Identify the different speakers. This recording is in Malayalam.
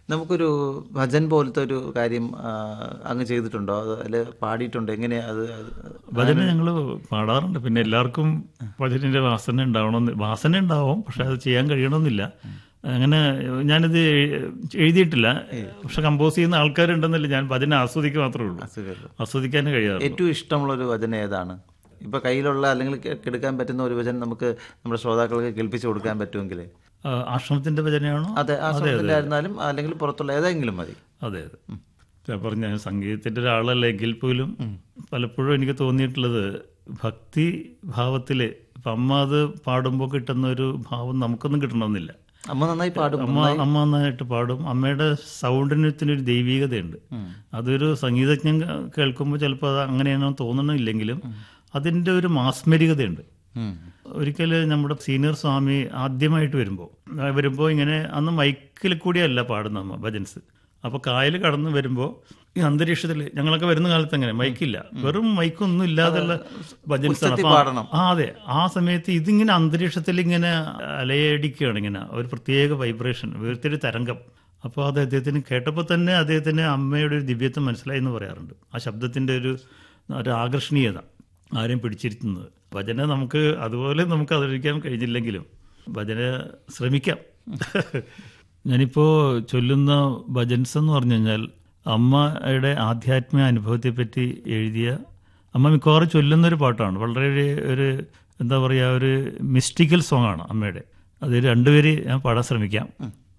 Speaker 1: നമുക്കൊരു ഭജൻ പോലത്തെ ഒരു കാര്യം അങ്ങ് ചെയ്തിട്ടുണ്ടോ? അതിൽ പാടിയിട്ടുണ്ടോ? എങ്ങനെയാ അത്?
Speaker 2: ഭജന ഞങ്ങൾ പാടാറുണ്ട്. പിന്നെ എല്ലാവർക്കും ഭജനിന്റെ വാസന ഉണ്ടാവും, പക്ഷെ അത് ചെയ്യാൻ കഴിയണമെന്നില്ല. അങ്ങനെ ഞാനിത് എഴുതിയിട്ടില്ല, പക്ഷെ കമ്പോസ് ചെയ്യുന്ന ആൾക്കാരുണ്ടെന്നില്ല. ഞാൻ ഭജന ആസ്വദിക്കുക മാത്രമേ ഉള്ളൂ, ആസ്വദിക്കാനേ കഴിയാറ്.
Speaker 1: ഏറ്റവും ഇഷ്ടമുള്ളൊരു ഭജന ഏതാണ്? ഇപ്പൊ കയ്യിലുള്ള അല്ലെങ്കിൽ എടുക്കാൻ പറ്റുന്ന ഒരു ഭജൻ നമുക്ക് നമ്മുടെ ശ്രോതാക്കൾക്ക് കേൾപ്പിച്ചു കൊടുക്കാൻ പറ്റുമെങ്കിൽ?
Speaker 2: ആശ്രമത്തിന്റെ ഭജനയാണോ?
Speaker 1: അതെ, ആശ്രമത്തിന്റെ ആയിരുന്നാലും അല്ലെങ്കിൽ പുറത്തുള്ള ഏതെങ്കിലും മതി.
Speaker 2: അതെ അതെ. പറഞ്ഞ സംഗീതത്തിന്റെ ഒരാളല്ല എങ്കിൽ പോലും പലപ്പോഴും എനിക്ക് തോന്നിയിട്ടുള്ളത് ഭക്തി ഭാവത്തില് ഇപ്പം അമ്മ അത് പാടുമ്പോൾ കിട്ടുന്ന ഒരു ഭാവം നമുക്കൊന്നും കിട്ടണമെന്നില്ല.
Speaker 1: അമ്മ നന്നായി പാടും.
Speaker 2: അമ്മ നന്നായിട്ട് പാടും. അമ്മയുടെ സൗണ്ടിനൊരു ദൈവികതയുണ്ട്. അതൊരു സംഗീതജ്ഞൻ കേൾക്കുമ്പോൾ ചിലപ്പോൾ അത് അങ്ങനെയാണോ തോന്നണില്ലെങ്കിലും അതിൻ്റെ ഒരു മാസ്മരികതയുണ്ട്. ഒരിക്കൽ നമ്മുടെ സീനിയർ സ്വാമി ആദ്യമായിട്ട് വരുമ്പോൾ ഇങ്ങനെ അന്ന് മൈക്കിൽ കൂടിയല്ല പാടുന്ന അമ്മ ഭജൻസ്. അപ്പോൾ കായൽ കടന്ന് വരുമ്പോൾ ഈ അന്തരീക്ഷത്തിൽ ഞങ്ങളൊക്കെ വരുന്ന കാലത്ത് അങ്ങനെ മൈക്കില്ല, വെറും മൈക്കൊന്നും ഇല്ലാതെയുള്ള ഭജൻസാണ്. അതെ, ആ സമയത്ത് ഇതിങ്ങനെ അന്തരീക്ഷത്തിൽ ഇങ്ങനെ അലയടിക്കുകയാണ്, ഇങ്ങനെ ഒരു പ്രത്യേക വൈബ്രേഷൻ, വേർത്തൊരു തരംഗം. അപ്പോൾ അത് അദ്ദേഹത്തിന് കേട്ടപ്പോൾ തന്നെ അദ്ദേഹത്തിന് അമ്മയുടെ ഒരു ദിവ്യത്വം മനസ്സിലായി എന്ന് പറയാറുണ്ട്. ആ ശബ്ദത്തിൻ്റെ ഒരു ആകർഷണീയത ആരെയും പിടിച്ചിരുത്തുന്നത്. ഭജന നമുക്ക് അതുപോലെ നമുക്ക് അവതരിക്കാൻ കഴിഞ്ഞില്ലെങ്കിലും ഭജന ശ്രമിക്കാം. ഞാനിപ്പോൾ ചൊല്ലുന്ന ഭജൻസ് എന്ന് പറഞ്ഞു കഴിഞ്ഞാൽ അമ്മയുടെ ആധ്യാത്മിക അനുഭവത്തെപ്പറ്റി എഴുതിയ, അമ്മ മിക്കവാറും ചൊല്ലുന്നൊരു പാട്ടാണ്. വളരെ ഒരു എന്താ പറയുക, ഒരു മിസ്റ്റിക്കൽ സോങ്ങാണ് അമ്മയുടെ. അത് രണ്ടുപേര് ഞാൻ പാടാൻ ശ്രമിക്കാം.